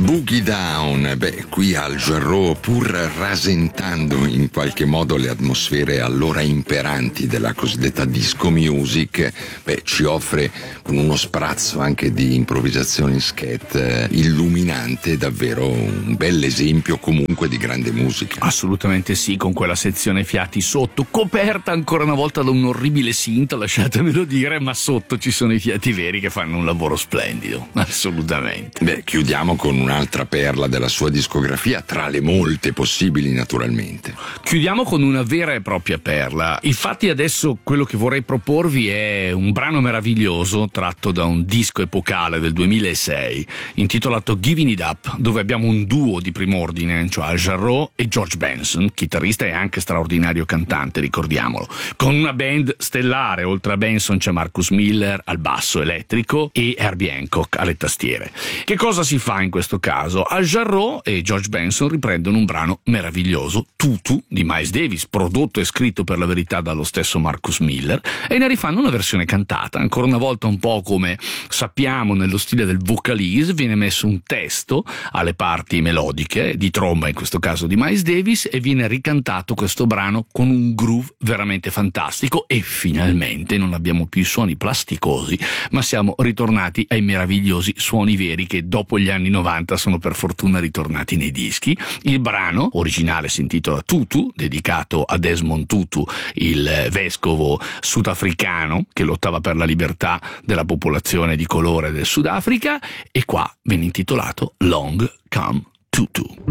Boogie Down, qui Al Jarreau, pur rasentando in qualche modo le atmosfere allora imperanti della cosiddetta disco music, ci offre con uno sprazzo anche di improvvisazioni scat illuminante, davvero un bel esempio comunque di grande musica. Assolutamente sì, con quella sezione fiati sotto, coperta ancora una volta da un orribile synth, lasciatemelo dire, ma sotto ci sono i fiati veri che fanno un lavoro splendido, assolutamente. Chiudiamo con un'altra perla della sua discografia, tra le molte possibili naturalmente. Chiudiamo con una vera e propria perla. Infatti adesso quello che vorrei proporvi è un brano meraviglioso tratto da un disco epocale del 2006 intitolato Giving It Up, dove abbiamo un duo di prim'ordine, cioè Al Jarreau e George Benson, chitarrista e anche straordinario cantante, ricordiamolo, con una band stellare. Oltre a Benson c'è Marcus Miller al basso elettrico e Herbie Hancock alle tastiere. Che cosa si fa in questo caso? Al Jarreau e George Benson riprendono un brano meraviglioso, Tutu, di Miles Davis, prodotto e scritto per la verità dallo stesso Marcus Miller, e ne rifanno una versione cantata. Ancora una volta, un po' come sappiamo nello stile del vocalise, viene messo un testo alle parti melodiche, di tromba in questo caso di Miles Davis, e viene ricantato questo brano con un groove veramente fantastico, e finalmente non abbiamo più i suoni plasticosi, ma siamo ritornati ai meravigliosi suoni veri che dopo gli anni 90 sono per fortuna ritornati nei dischi. Il brano originale si intitola Tutu, dedicato a Desmond Tutu, il vescovo sudafricano che lottava per la libertà della popolazione di colore del Sudafrica, e qua viene intitolato Long Come Tutu.